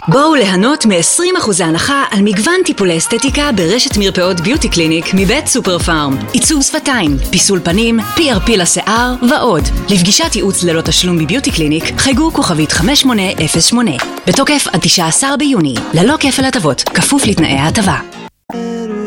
בואו ליהנות מ-20% הנחה על מגוון טיפולי אסתטיקה ברשת מרפאות ביוטי קליניק מבית סופר פארם. עיצוב שפתיים, פיסול פנים, PRP לשיער ועוד. לפגישת ייעוץ ללא תשלום בביוטי קליניק, חייגו כוכבית 5808. בתוקף עד 19 ביוני, ללא כפל הטבות, כפוף לתנאי ההטבה.